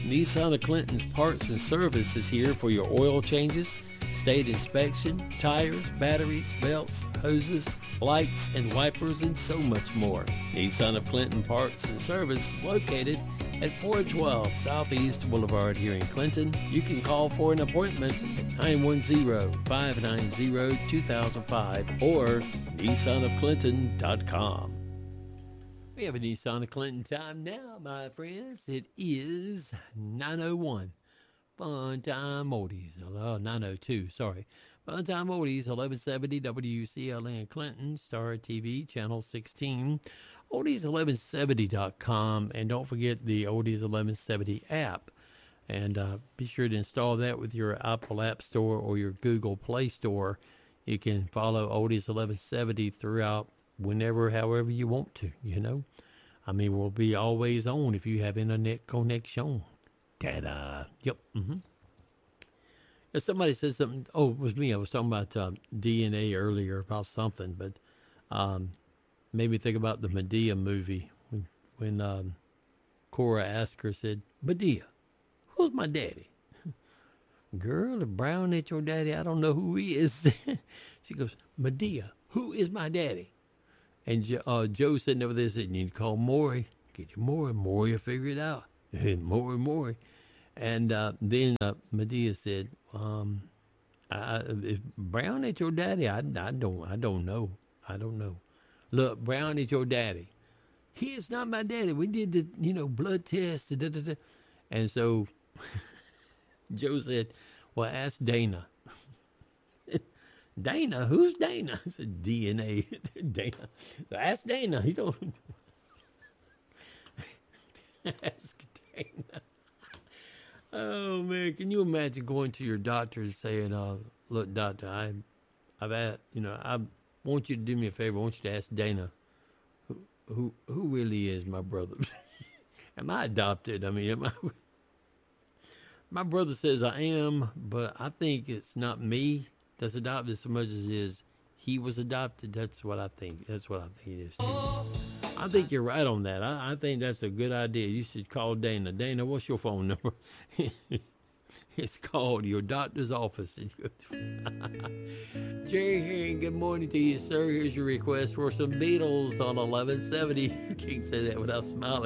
Nissan of Clinton's Parts and Service is here for your oil changes, state inspection, tires, batteries, belts, hoses, lights, and wipers, and so much more. Nissan of Clinton Parts and Service is located at 412 Southeast Boulevard here in Clinton. You can call for an appointment at 910-590-2005 or nissanofclinton.com. We have a Nissan of Clinton time now, my friends. It is 9:01. Fun Time Oldies. 9:02, sorry. Fun Time Oldies, 1170 WCLN Clinton, Star TV, Channel 16, oldies1170.com, and don't forget the Oldies 1170 app. And be sure to install that with your Apple App Store or your Google Play Store. You can follow Oldies 1170 throughout whenever, however you want to, you know. I mean, we'll be always on if you have internet connection. Ta-da. Yep. Mm-hmm. If somebody said something, it was me. I was talking about DNA earlier about something, but made me think about the Medea movie when Cora asked her, said, Medea, who's my daddy? Girl, if Brown ain't your daddy, I don't know who he is. She goes, Medea, who is my daddy? And Joe sitting over there said, you need to call Maury. Get your Maury. Maury will figure it out. Maury. And then Medea said, if Brown ain't your daddy, I don't know. Look, Brown is your daddy. He is not my daddy. We did the, blood test. And so Joe said, well, ask Dana. Dana? Who's Dana? I said, DNA. Dana. Ask Dana. He don't. Ask Dana. Oh, man. Can you imagine going to your doctor and saying, look, doctor, I've asked, I want you to do me a favor. I want you to ask Dana who really is my brother. Am I adopted? I mean, my brother says I am, but I think it's not me that's adopted so much as is he was adopted. That's what I think. That's what I think it is too. I think you're right on that. I think that's a good idea. You should call Dana. Dana, what's your phone number? It's called your doctor's office. Jerry Herring, good morning to you, sir. Here's your request for some Beatles on 1170. You can't say that without smiling.